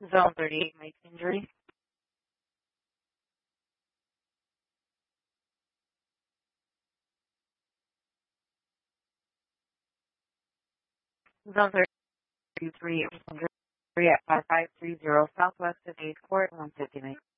Zone 38, Mike's injury. Zone 33, injury at 5530 Southwest of 8th Court, 150 Mike.